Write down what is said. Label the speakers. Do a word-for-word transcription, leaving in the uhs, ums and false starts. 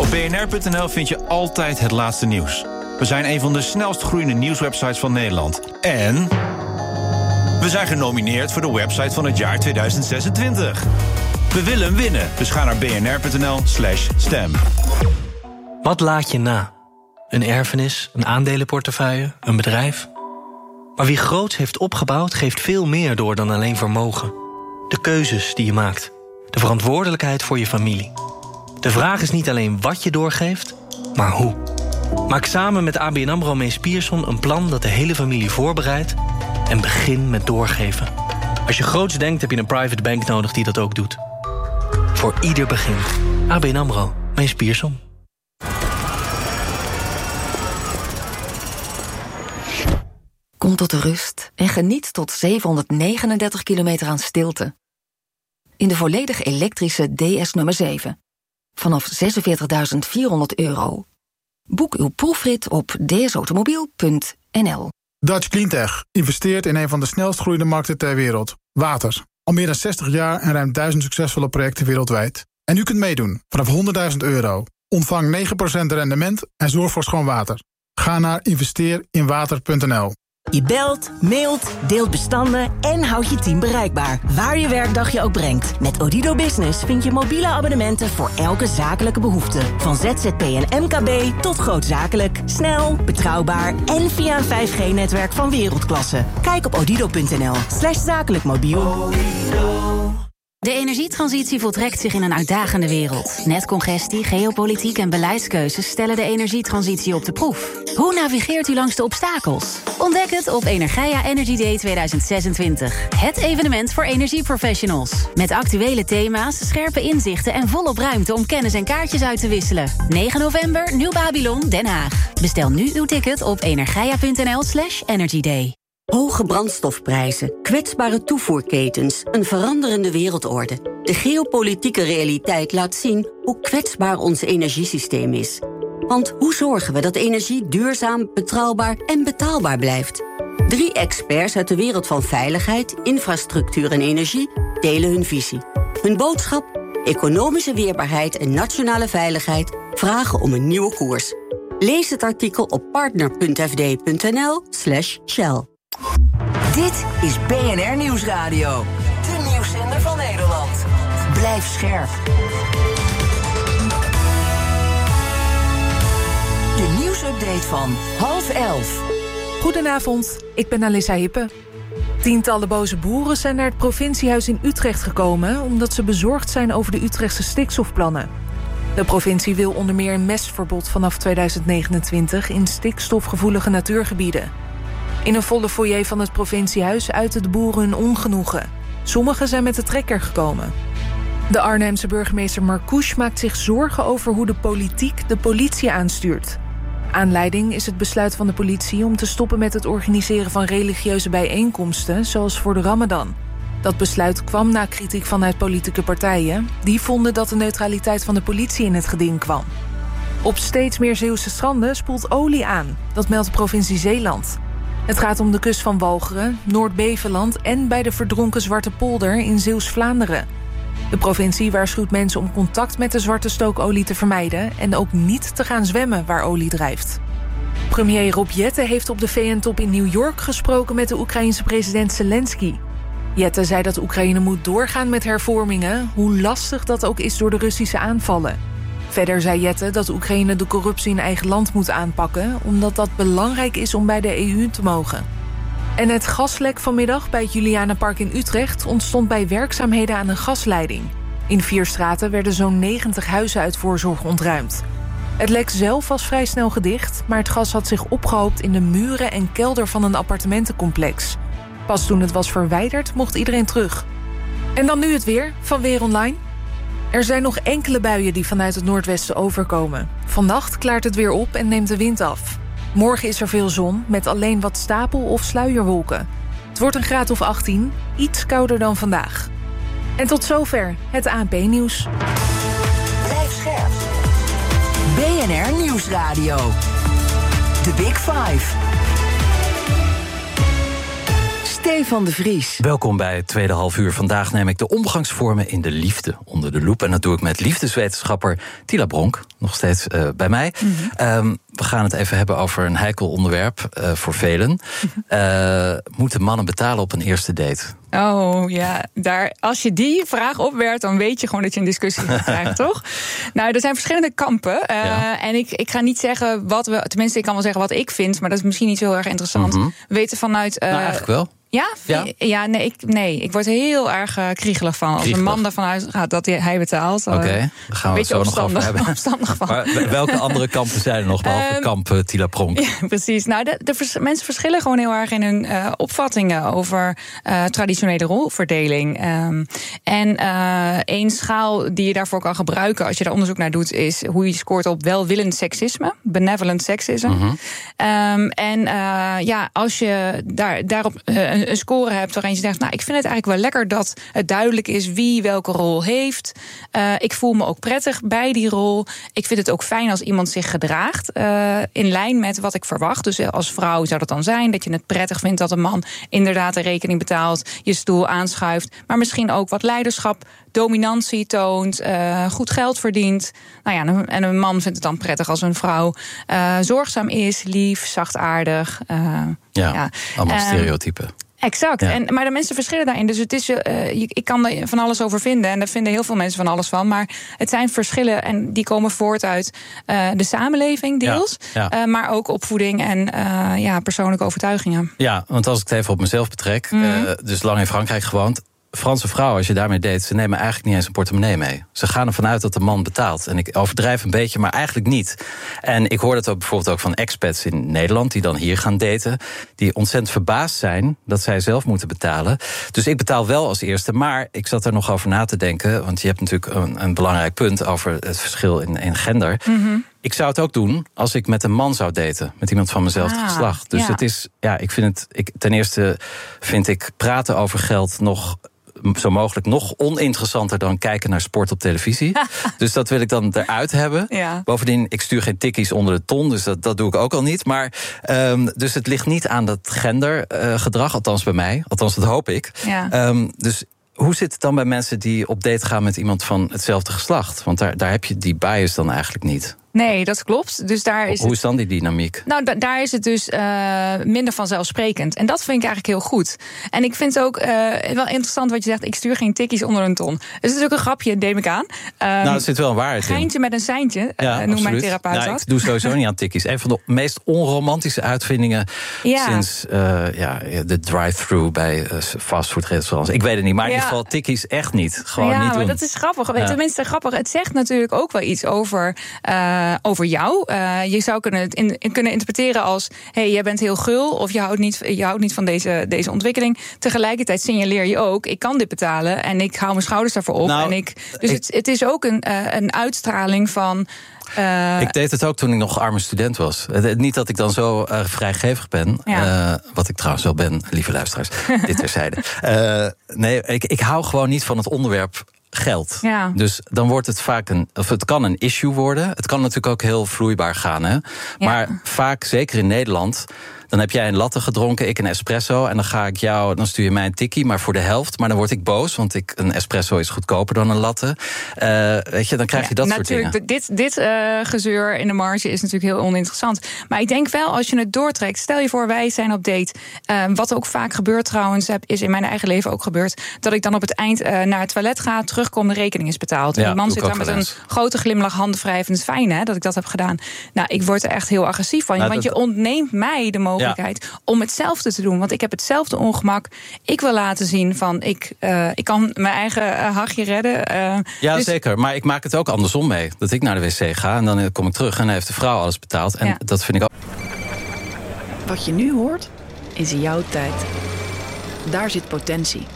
Speaker 1: Op b n r punt n l vind je altijd het laatste nieuws. We zijn een van de snelst groeiende nieuwswebsites van Nederland. En we zijn genomineerd voor de website van het jaar tweeduizend zesentwintig. We willen hem winnen, dus ga naar b n r punt n l slash stem.
Speaker 2: Wat laat je na? Een erfenis, een aandelenportefeuille, een bedrijf? Maar wie groots heeft opgebouwd, geeft veel meer door dan alleen vermogen. De keuzes die je maakt. De verantwoordelijkheid voor je familie. De vraag is niet alleen wat je doorgeeft, maar hoe. Maak samen met A B N AMRO Mees Pierson een plan dat de hele familie voorbereidt en begin met doorgeven. Als je groots denkt, heb je een private bank nodig die dat ook doet. Voor ieder begin. A B N AMRO Mees Pierson.
Speaker 3: Kom tot de rust en geniet tot zevenhonderdnegenendertig kilometer aan stilte. In de volledig elektrische D S nummer zeven. Vanaf zesenveertigduizend vierhonderd euro. Boek uw proefrit op d s automobiel punt n l.
Speaker 4: Dutch Cleantech investeert in een van de snelst groeiende markten ter wereld. Water. Al meer dan zestig jaar en ruim duizend succesvolle projecten wereldwijd. En u kunt meedoen vanaf honderdduizend euro. Ontvang negen procent rendement en zorg voor schoon water. Ga naar investeer in water punt n l.
Speaker 5: Je belt, mailt, deelt bestanden en houdt je team bereikbaar. Waar je werkdag je ook brengt. Met Odido Business vind je mobiele abonnementen voor elke zakelijke behoefte. Van Z Z P en M K B tot grootzakelijk. Snel, betrouwbaar en via een vijf G netwerk van wereldklasse. Kijk op odido punt n l slash zakelijk mobiel.
Speaker 6: De energietransitie voltrekt zich in een uitdagende wereld. Netcongestie, geopolitiek en beleidskeuzes stellen de energietransitie op de proef. Hoe navigeert u langs de obstakels? Ontdek het op Energia Energy Day tweeduizend zesentwintig. Het evenement voor energieprofessionals. Met actuele thema's, scherpe inzichten en volop ruimte om kennis en kaartjes uit te wisselen. negen november, Nieuw Babylon, Den Haag. Bestel nu uw ticket op energia punt n l slash energy day.
Speaker 7: Hoge brandstofprijzen, kwetsbare toevoerketens, een veranderende wereldorde. De geopolitieke realiteit laat zien hoe kwetsbaar ons energiesysteem is. Want hoe zorgen we dat energie duurzaam, betrouwbaar en betaalbaar blijft? Drie experts uit de wereld van veiligheid, infrastructuur en energie delen hun visie. Hun boodschap? Economische weerbaarheid en nationale veiligheid vragen om een nieuwe koers. Lees het artikel op partner punt f d punt n l slash shell.
Speaker 5: Dit is B N R Nieuwsradio. De nieuwszender van Nederland. Blijf scherp. De nieuwsupdate van half elf.
Speaker 8: Goedenavond, ik ben Alissa Hippe. Tientallen boze boeren zijn naar het provinciehuis in Utrecht gekomen omdat ze bezorgd zijn over de Utrechtse stikstofplannen. De provincie wil onder meer een mestverbod vanaf tweeduizend negenentwintig in stikstofgevoelige natuurgebieden. In een volle foyer van het provinciehuis uiten de boeren hun ongenoegen. Sommigen zijn met de trekker gekomen. De Arnhemse burgemeester Marcouch maakt zich zorgen over hoe de politiek de politie aanstuurt. Aanleiding is het besluit van de politie om te stoppen met het organiseren van religieuze bijeenkomsten, zoals voor de Ramadan. Dat besluit kwam na kritiek vanuit politieke partijen. Die vonden dat de neutraliteit van de politie in het geding kwam. Op steeds meer Zeeuwse stranden spoelt olie aan. Dat meldt de provincie Zeeland. Het gaat om de kust van Walcheren, Noord-Beveland en bij de verdronken Zwarte Polder in Zeeuws-Vlaanderen. De provincie waarschuwt mensen om contact met de zwarte stookolie te vermijden en ook niet te gaan zwemmen waar olie drijft. Premier Rob Jetten heeft op de V N-top in New York gesproken met de Oekraïense president Zelensky. Jetten zei dat Oekraïne moet doorgaan met hervormingen, hoe lastig dat ook is door de Russische aanvallen. Verder zei Jetten dat Oekraïne de corruptie in eigen land moet aanpakken, omdat dat belangrijk is om bij de E U te mogen. En het gaslek vanmiddag bij het Julianenpark in Utrecht ontstond bij werkzaamheden aan een gasleiding. In vier straten werden zo'n negentig huizen uit voorzorg ontruimd. Het lek zelf was vrij snel gedicht, maar het gas had zich opgehoopt in de muren en kelder van een appartementencomplex. Pas toen het was verwijderd, mocht iedereen terug. En dan nu het weer van Weer Online. Er zijn nog enkele buien die vanuit het noordwesten overkomen. Vannacht klaart het weer op en neemt de wind af. Morgen is er veel zon, met alleen wat stapel- of sluierwolken. Het wordt een graad of achttien, iets kouder dan vandaag. En tot zover het A N P-nieuws.
Speaker 5: Blijf scherp. B N R Nieuwsradio. The Big Five.
Speaker 3: Stefan van de Vries.
Speaker 9: Welkom bij het tweede half uur. Vandaag neem ik de omgangsvormen in de liefde onder de loep. En dat doe ik met liefdeswetenschapper Tila Bronk, nog steeds uh, bij mij. Mm-hmm. Um, we gaan het even hebben over een heikel onderwerp uh, voor velen. Uh, moeten mannen betalen op een eerste date?
Speaker 10: Oh ja, daar, als je die vraag opwerpt, dan weet je gewoon dat je een discussie gaat krijgen, toch? Nou, er zijn verschillende kampen. Uh, ja. En ik, ik ga niet zeggen wat we... Tenminste, ik kan wel zeggen wat ik vind, maar dat is misschien niet zo heel erg interessant. Mm-hmm. We weten vanuit... Uh,
Speaker 9: nou, eigenlijk wel.
Speaker 10: Ja? Ja, ja nee, ik, nee, ik word er heel erg uh, kriegelig van. Als kriegelig. Een man ervan uitgaat dat hij betaalt.
Speaker 9: Oké, okay, daar gaan we het zo nog over hebben.
Speaker 10: Opstandig van.
Speaker 9: Maar welke andere kampen zijn er nog, behalve um, kamp uh, Tila Bronk?
Speaker 10: Ja, precies. Nou, de, de vers, mensen verschillen gewoon heel erg in hun uh, opvattingen over uh, traditionele rolverdeling. Um, en uh, één schaal die je daarvoor kan gebruiken als je daar onderzoek naar doet, is hoe je scoort op welwillend seksisme, benevolent sexism. Mm-hmm. Um, en uh, ja, als je daar, daarop uh, een score hebt waarin je zegt, nou, ik vind het eigenlijk wel lekker dat het duidelijk is wie welke rol heeft. Uh, ik voel me ook prettig bij die rol. Ik vind het ook fijn als iemand zich gedraagt uh, in lijn met wat ik verwacht. Dus als vrouw zou dat dan zijn dat je het prettig vindt dat een man inderdaad de rekening betaalt, je stoel aanschuift, maar misschien ook wat leiderschap, dominantie toont, uh, goed geld verdient. Nou ja, en een man vindt het dan prettig als een vrouw uh, zorgzaam is, lief, zachtaardig. Uh,
Speaker 9: ja, ja, allemaal uh, stereotypen.
Speaker 10: Exact. Ja. En, maar de mensen verschillen daarin. Dus het is, uh, ik kan er van alles over vinden. En daar vinden heel veel mensen van alles van. Maar het zijn verschillen en die komen voort uit uh, de samenleving deels. Ja, ja. Uh, maar ook opvoeding en uh, ja, persoonlijke overtuigingen.
Speaker 9: Ja, want als ik het even op mezelf betrek. Mm-hmm. Uh, dus lang in Frankrijk gewoond. Franse vrouwen, als je daarmee date, ze nemen eigenlijk niet eens een portemonnee mee. Ze gaan ervan uit dat de man betaalt. En ik overdrijf een beetje, maar eigenlijk niet. En ik hoor dat ook bijvoorbeeld ook van expats in Nederland, die dan hier gaan daten, die ontzettend verbaasd zijn dat zij zelf moeten betalen. Dus ik betaal wel als eerste, maar ik zat er nog over na te denken, want je hebt natuurlijk een, een belangrijk punt over het verschil in, in gender. Mm-hmm. Ik zou het ook doen als ik met een man zou daten, met iemand van mezelfde ah, geslacht. Dus ja. het is, ja, ik vind het, ik, ten eerste vind ik praten over geld nog zo mogelijk nog oninteressanter dan kijken naar sport op televisie. Dus dat wil ik dan eruit hebben. Ja. Bovendien, ik stuur geen tikkies onder de ton, dus dat, dat doe ik ook al niet. Maar um, dus het ligt niet aan dat gendergedrag, uh, althans bij mij. Althans, dat hoop ik. Ja. Um, dus hoe zit het dan bij mensen die op date gaan met iemand van hetzelfde geslacht? Want daar, daar heb je die bias dan eigenlijk niet.
Speaker 10: Nee, dat klopt. Dus daar is
Speaker 9: Hoe
Speaker 10: het,
Speaker 9: is dan die dynamiek?
Speaker 10: Nou, da- daar is het dus uh, minder vanzelfsprekend. En dat vind ik eigenlijk heel goed. En ik vind het ook uh, wel interessant wat je zegt, ik stuur geen tikkies onder een ton. Dus het is ook een grapje, neem ik aan. Um,
Speaker 9: nou, er zit wel een waarheid in.
Speaker 10: Geintje met een seintje, ja, uh, noem mijn therapeut
Speaker 9: nou,
Speaker 10: dat.
Speaker 9: Ik doe sowieso niet aan tikkies. Een van de meest onromantische uitvindingen ja. sinds uh, ja, de drive-thru bij uh, fastfoodrestaurants. Ik weet het niet, maar in ja. ieder geval tikkies echt niet. Gewoon
Speaker 10: ja,
Speaker 9: niet
Speaker 10: maar
Speaker 9: doen.
Speaker 10: Dat is grappig. Ja. Tenminste, grappig. Het zegt natuurlijk ook wel iets over, uh, over jou. Uh, je zou kunnen het in, kunnen interpreteren als, hé, hey, jij bent heel gul of je houdt niet, je houdt niet van deze, deze ontwikkeling. Tegelijkertijd signaleer je ook, ik kan dit betalen en ik hou mijn schouders daarvoor op. Nou, en ik, dus ik, het, het is ook een, uh, een uitstraling van. Uh,
Speaker 9: ik deed het ook toen ik nog arme student was. Niet dat ik dan zo uh, vrijgevig ben. Ja. Uh, wat ik trouwens wel ben, lieve luisteraars. Dit terzijde. Uh, nee, ik, ik hou gewoon niet van het onderwerp geld. Ja. Dus dan wordt het vaak een, of het kan een issue worden. Het kan natuurlijk ook heel vloeibaar gaan, hè. Ja. Maar vaak, zeker in Nederland, dan heb jij een latte gedronken, ik een espresso, en dan ga ik jou, dan stuur je mij een tikkie, maar voor de helft. Maar dan word ik boos, want ik, een espresso is goedkoper dan een latte. Uh, weet je, dan krijg je dat ja, soort dingen.
Speaker 10: Natuurlijk, dit, dit uh, gezeur in de marge is natuurlijk heel oninteressant. Maar ik denk wel, als je het doortrekt, stel je voor, wij zijn op date. Uh, wat ook vaak gebeurt trouwens, is in mijn eigen leven ook gebeurd, dat ik dan op het eind uh, naar het toilet ga, terugkom, de rekening is betaald. En ja, die man zit daar met een grote glimlach, handen vrij. En het is fijn, hè, dat ik dat heb gedaan. Nou, ik word er echt heel agressief van. Nou, want dat... je ontneemt mij de mogelijkheid Ja. om hetzelfde te doen. Want ik heb hetzelfde ongemak. Ik wil laten zien van, ik, uh, ik kan mijn eigen uh, hachje redden. Uh,
Speaker 9: ja,
Speaker 10: dus...
Speaker 9: zeker. Maar ik maak het ook andersom mee. Dat ik naar de wc ga en dan kom ik terug en dan heeft de vrouw alles betaald. En ja. dat vind ik ook.
Speaker 11: Wat je nu hoort, is jouw tijd. Daar zit potentie.